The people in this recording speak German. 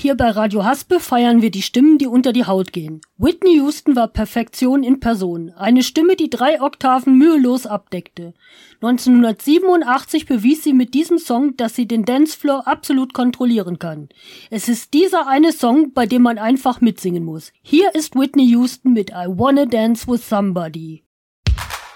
Hier bei Radio Haspe feiern wir die Stimmen, die unter die Haut gehen. Whitney Houston war Perfektion in Person. Eine Stimme, die 3 Oktaven mühelos abdeckte. 1987 bewies sie mit diesem Song, dass sie den Dancefloor absolut kontrollieren kann. Es ist dieser eine Song, bei dem man einfach mitsingen muss. Hier ist Whitney Houston mit I Wanna Dance with Somebody.